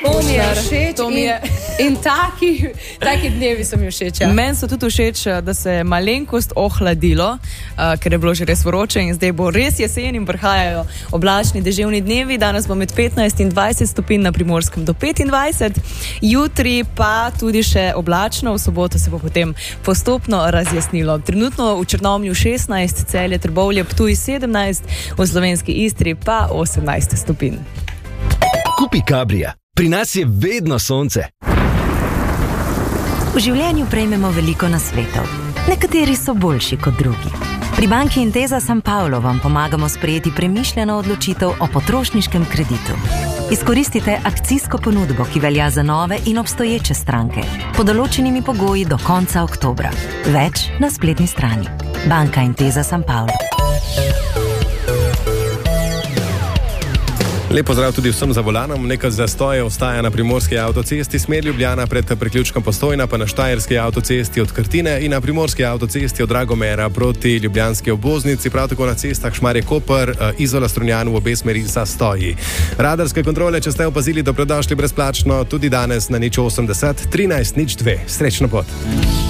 To mi je všeč in taki dnevi so mi všeč. Ja. Meni so tudi všeč, da se je malenkost ohladilo, ker je bilo že res vroče in zdaj bo res jesen in prihajajo oblačni deževni dnevi. Danes bo med 15 in 20 stopinj na Primorskem do 25. Jutri pa tudi še oblačno, v soboto se bo potem postopno razjasnilo. Trenutno v Črnomlju 16, Celje, Trbovlje, Ptuj 17, v Slovenski Istri pa 18 stopinj. Kupi Cabria. Pri nas je vedno sonce. V življenju prejmemo veliko nasvetov. Nekateri so boljši kot drugi. Pri banki Intesa San Paolo vam pomagamo sprejeti premišljeno odločitev o potrošniškem kreditu. Izkoristite akcijsko ponudbo, ki velja za nove in obstoječe stranke, pod določenimi pogoji do konca oktobra. Več na spletni strani. Banka Intesa San Paolo. Lep pozdrav tudi vsem za volanom. Nekaj zastoje ostaja na primorski avtocesti smer Ljubljana pred priključkom Postojna, pa na štajerski avtocesti od Krtine in na primorski avtocesti od Dragomera proti ljubljanski obvoznici, prav tako na cestah Šmarje-Koper, Izola-Strunjan v obe smeri zastoji. Radarske kontrole, če ste opazili, dobrodošli brezplačno tudi danes na 080 13 02. Srečno pot.